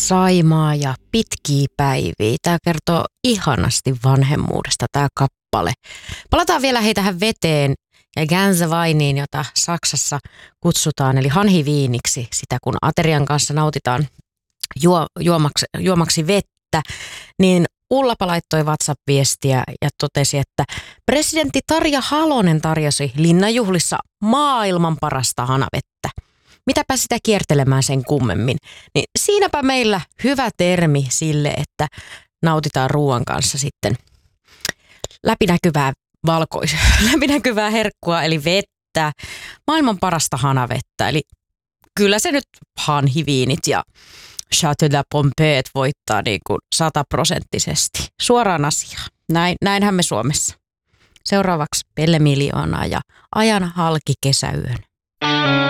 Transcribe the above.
Saimaa ja pitkiä päiviä. Tämä kertoo ihanasti vanhemmuudesta tämä kappale. Palataan vielä tähän veteen ja Gänseweiniin, jota Saksassa kutsutaan, eli hanhiviiniksi, sitä kun aterian kanssa nautitaan juomaksi vettä, niin Ullapa laittoi WhatsApp-viestiä ja totesi, että presidentti Tarja Halonen tarjosi linnanjuhlissa maailman parasta hanavettä. Mitäpä sitä kiertelemään sen kummemmin. Niin siinäpä meillä hyvä termi sille, että nautitaan ruoan kanssa sitten läpinäkyvää herkkua, eli vettä, maailman parasta hanavettä. Eli kyllä se nyt hanhiviinit ja Château de Pompeet voittaa niin kuin 100%. Suoraan asiaan. Näinhän me Suomessa. Seuraavaksi Pelle Miljoonaa ja Ajan halki kesäyön.